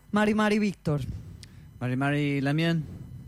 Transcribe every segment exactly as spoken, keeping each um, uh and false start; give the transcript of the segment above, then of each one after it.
Mari Mari Victor. Mari Mari Lamien.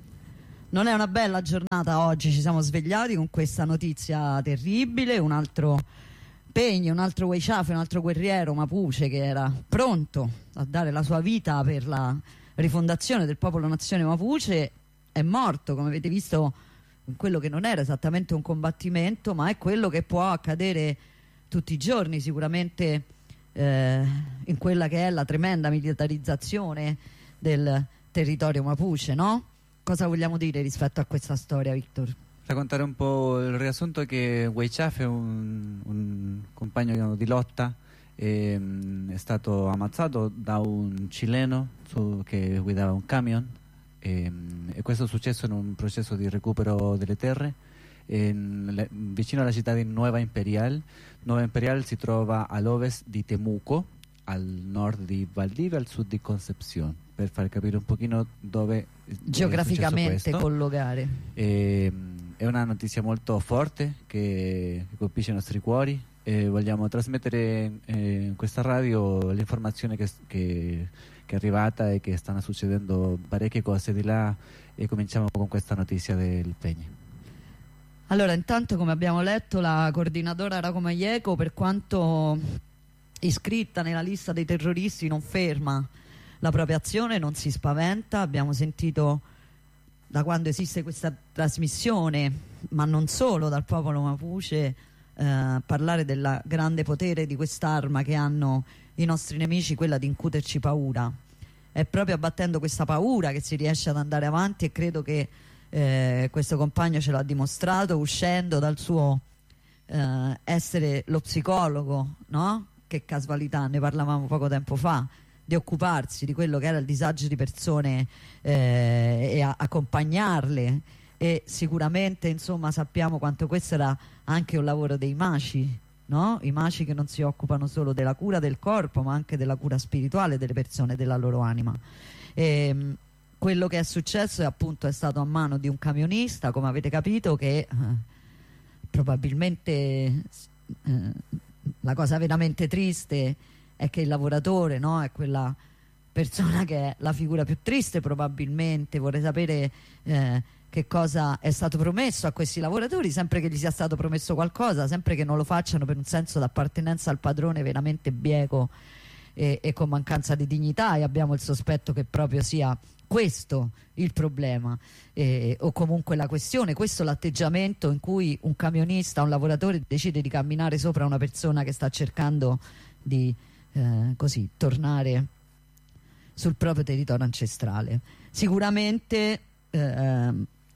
Non è una bella giornata oggi, ci siamo svegliati con questa notizia terribile, un altro Peña, un altro Weichafe, un altro guerriero mapuche che era pronto a dare la sua vita per la rifondazione del popolo nazione mapuche, è morto, come avete visto, in quello che non era esattamente un combattimento, ma è quello che può accadere tutti i giorni sicuramente eh, in quella che è la tremenda militarizzazione del territorio mapuche, no? Cosa vogliamo dire rispetto a questa storia, Victor? Raccontare un po' il riassunto che Weichafe, un, un compagno di lotta, è, è stato ammazzato da un cileno su, che guidava un camion e, e questo è successo in un processo di recupero delle terre in, le, vicino alla città di Nueva Imperial. Nueva Imperial si trova all'ovest di Temuco, al nord di Valdivia, al sud di Concepción, per far capire un pochino dove geograficamente collocare. E, è una notizia molto forte che, che colpisce i nostri cuori e vogliamo trasmettere eh, in questa radio l'informazione che, che, che è arrivata e che stanno succedendo parecchie cose di là, e cominciamo con questa notizia del Peña. Allora, intanto, come abbiamo letto, la coordinadora Rako Mayeko, per quanto iscritta nella lista dei terroristi, non ferma la propria azione, non si spaventa. Abbiamo sentito da quando esiste questa trasmissione, ma non solo, dal popolo mapuche eh, parlare del grande potere di quest'arma che hanno i nostri nemici, quella di incuterci paura. È proprio abbattendo questa paura che si riesce ad andare avanti, e credo che eh, questo compagno ce l'ha dimostrato, uscendo dal suo eh, essere lo psicologo, no? Che casualità, ne parlavamo poco tempo fa, di occuparsi di quello che era il disagio di persone eh, e a, accompagnarle, e sicuramente, insomma, sappiamo quanto questo era anche un lavoro dei maci, no? I maci che non si occupano solo della cura del corpo, ma anche della cura spirituale delle persone, della loro anima. E, quello che è successo è appunto è stato a mano di un camionista, come avete capito, che eh, probabilmente eh, la cosa veramente triste è che il lavoratore, no, è quella persona che è la figura più triste probabilmente. Vorrei sapere eh, che cosa è stato promesso a questi lavoratori, sempre che gli sia stato promesso qualcosa, sempre che non lo facciano per un senso d'appartenenza al padrone veramente bieco e, e con mancanza di dignità, e abbiamo il sospetto che proprio sia questo il problema, eh, o comunque la questione, questo l'atteggiamento in cui un camionista, un lavoratore decide di camminare sopra una persona che sta cercando di eh, così tornare sul proprio territorio ancestrale. Sicuramente eh,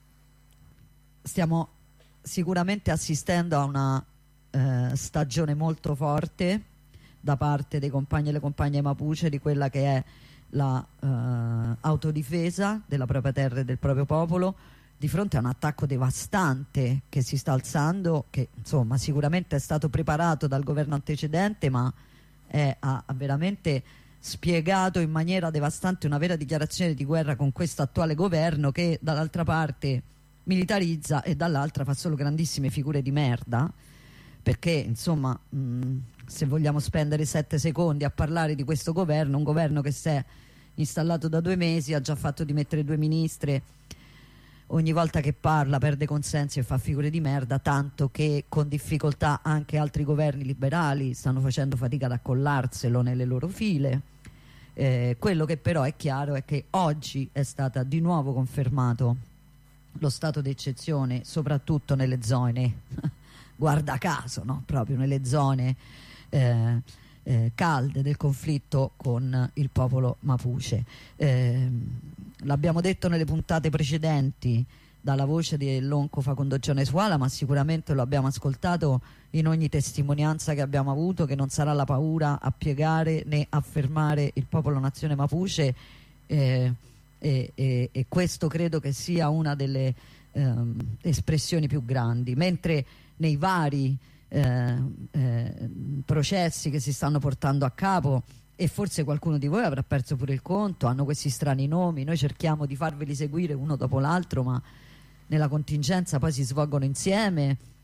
stiamo sicuramente assistendo a una eh, stagione molto forte da parte dei compagni e le compagne mapuche di quella che è la eh, autodifesa della propria terra e del proprio popolo, di fronte a un attacco devastante che si sta alzando, che insomma sicuramente è stato preparato dal governo antecedente, ma è, ha, ha veramente spiegato in maniera devastante una vera dichiarazione di guerra con questo attuale governo, che dall'altra parte militarizza e dall'altra fa solo grandissime figure di merda, perché insomma mh, se vogliamo spendere sette secondi a parlare di questo governo, un governo che si è installato da due mesi, ha già fatto dimettere due ministre, ogni volta che parla perde consensi e fa figure di merda, tanto che con difficoltà anche altri governi liberali stanno facendo fatica ad accollarselo nelle loro file. Eh, quello che però è chiaro è che oggi è stata di nuovo confermato lo stato d'eccezione, soprattutto nelle zone guarda caso, no? Proprio nelle zone eh, eh, calde del conflitto con il popolo mapuche. Eh, l'abbiamo detto nelle puntate precedenti dalla voce dell'onco Facundo Gionesuala, ma sicuramente lo abbiamo ascoltato in ogni testimonianza che abbiamo avuto, che non sarà la paura a piegare né a fermare il popolo nazione mapuche, eh, e, e, e questo credo che sia una delle ehm, espressioni più grandi, mentre nei vari eh, eh, processi che si stanno portando a capo, e forse qualcuno di voi avrà perso pure il conto, hanno questi strani nomi, noi cerchiamo di farveli seguire uno dopo l'altro, ma nella contingenza poi si svolgono insieme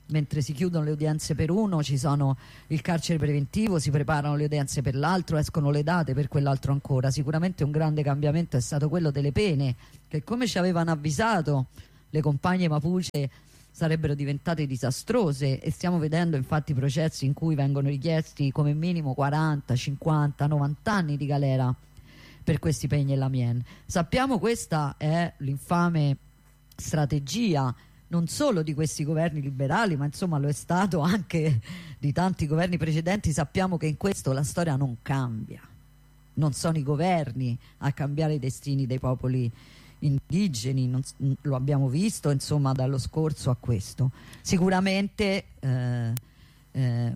mentre si chiudono le udienze per uno ci sono il carcere preventivo, si preparano le udienze per l'altro, escono le date per quell'altro ancora. Sicuramente un grande cambiamento è stato quello delle pene, che come ci avevano avvisato le compagne Mapuche sarebbero diventate disastrose, e stiamo vedendo infatti processi in cui vengono richiesti come minimo quaranta, cinquanta, novanta anni di galera per questi Peña e Lamien. Sappiamo questa è l'infame strategia non solo di questi governi liberali, ma insomma lo è stato anche di tanti governi precedenti. Sappiamo che in questo la storia non cambia, non sono i governi a cambiare i destini dei popoli indigeni, non, lo abbiamo visto insomma dallo scorso a questo. Sicuramente eh, eh,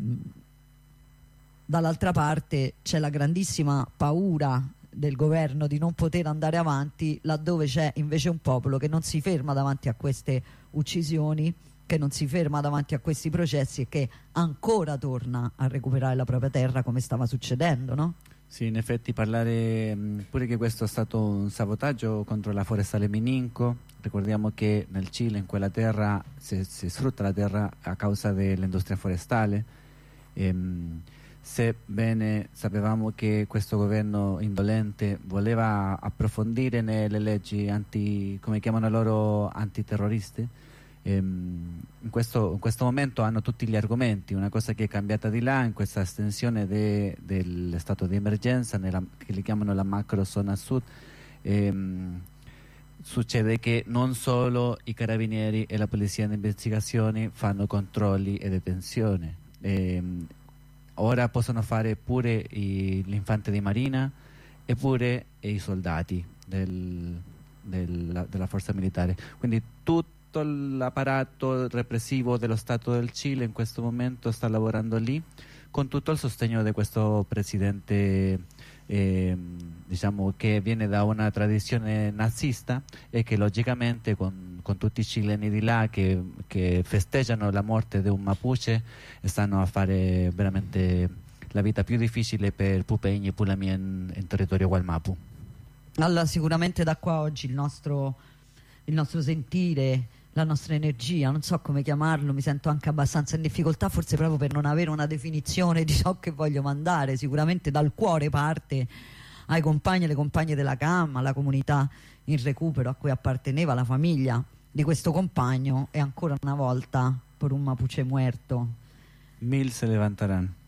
dall'altra parte c'è la grandissima paura del governo di non poter andare avanti laddove c'è invece un popolo che non si ferma davanti a queste uccisioni, che non si ferma davanti a questi processi e che ancora torna a recuperare la propria terra, come stava succedendo, no? Sì, in effetti parlare mh, pure che questo è stato un sabotaggio contro la forestale Mininco. Ricordiamo che nel Cile, in quella terra, si, si sfrutta la terra a causa dell'industria forestale. Ehm, sebbene sapevamo che questo governo indolente voleva approfondire nelle leggi anti, come chiamano loro, antiterroriste, ehm, in, questo, in questo momento hanno tutti gli argomenti. Una cosa che è cambiata di là in questa estensione de, del stato di emergenza nella, che li chiamano la macro zona sud, ehm, succede che non solo i carabinieri e la polizia di investigazioni fanno controlli e detenzioni, ehm, ora possono fare pure l'infante di marina e pure i soldati del, del, della forza militare. Quindi tutto l'apparato repressivo dello Stato del Cile in questo momento sta lavorando lì, con tutto il sostegno di questo presidente eh, diciamo che viene da una tradizione nazista e che logicamente con, con tutti i cileni di là che, che festeggiano la morte di un Mapuche stanno a fare veramente la vita più difficile per Pupeñi e Pulamien in territorio Gualmapu. Allora sicuramente da qua oggi il nostro, il nostro sentire, la nostra energia, non so come chiamarlo, mi sento anche abbastanza in difficoltà, forse proprio per non avere una definizione di ciò che voglio mandare. Sicuramente dal cuore parte ai compagni e alle compagne della C A M, alla comunità in recupero a cui apparteneva, la famiglia di questo compagno, e ancora una volta per un Mapuche muerto mil se levantarán.